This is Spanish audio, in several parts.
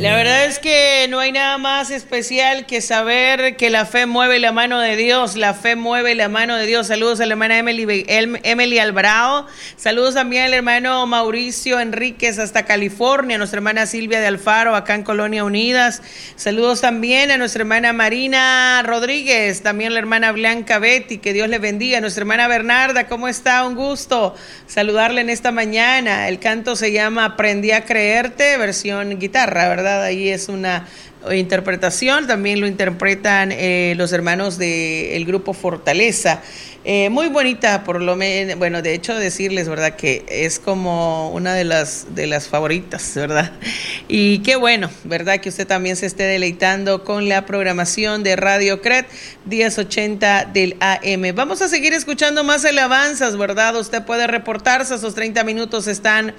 La verdad es que no hay nada más especial que saber que la fe mueve la mano de Dios, la fe mueve la mano de Dios. Saludos a la hermana Emily Alvarado, saludos también al hermano Mauricio Enríquez hasta California, nuestra hermana Silvia de Alfaro acá en Colonia Unidas, saludos también a nuestra hermana Marina Rodríguez, también la hermana Blanca Betty, que Dios le bendiga, nuestra hermana Bernarda, ¿cómo está? Un gusto saludarle en esta mañana. El canto se llama Aprendí a Creerte, versión guitarra, ¿verdad? Ahí es una interpretación, también lo interpretan los hermanos del grupo Fortaleza. Muy bonita, por lo menos, bueno, de hecho decirles, ¿verdad? Que es como una de las favoritas, ¿verdad? Y qué bueno, ¿verdad? Que usted también se esté deleitando con la programación de Radio CRED 1080 del AM. Vamos a seguir escuchando más alabanzas, ¿verdad? Usted puede reportarse, esos 30 minutos están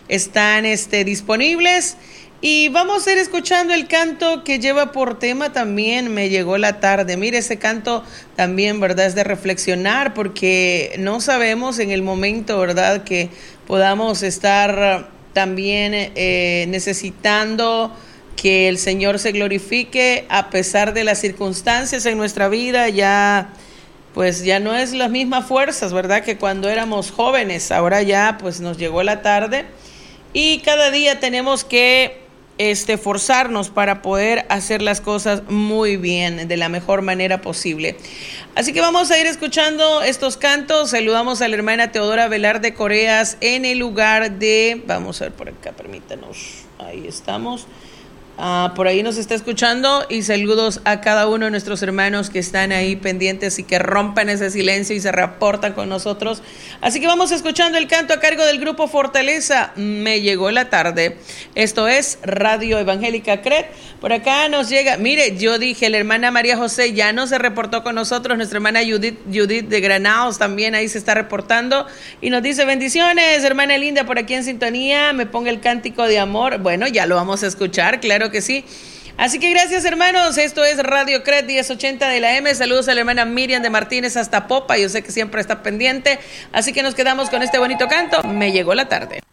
disponibles. Y vamos a ir escuchando el canto que lleva por tema también Me llegó la tarde. Mire, ese canto también, ¿verdad? Es de reflexionar porque no sabemos en el momento, ¿verdad? Que podamos estar también necesitando que el Señor se glorifique a pesar de las circunstancias en nuestra vida. Ya no es las mismas fuerzas, ¿verdad? Que cuando éramos jóvenes. Ahora ya pues nos llegó la tarde y cada día tenemos que forzarnos para poder hacer las cosas muy bien, de la mejor manera posible. Así que vamos a ir escuchando estos cantos. Saludamos a la hermana Teodora Velarde Coreas en el lugar de, vamos a ver por acá, permítanos, ahí estamos. Por ahí nos está escuchando y saludos a cada uno de nuestros hermanos que están ahí pendientes y que rompan ese silencio y se reportan con nosotros. Así que vamos escuchando el canto a cargo del grupo Fortaleza, Me llegó la tarde. Esto es Radio Evangélica CRED. Por acá nos llega, mire, yo dije, la hermana María José ya no se reportó con nosotros, nuestra hermana Judith de Granados también ahí se está reportando y nos dice bendiciones, hermana linda, por aquí en sintonía, me ponga el cántico de amor. Bueno, ya lo vamos a escuchar, claro que sí. Así que gracias, hermanos. Esto es Radio CRED 1080 de la M. Saludos a la hermana Miriam de Martínez hasta Popa. Yo sé que siempre está pendiente. Así que nos quedamos con este bonito canto. Me llegó la tarde.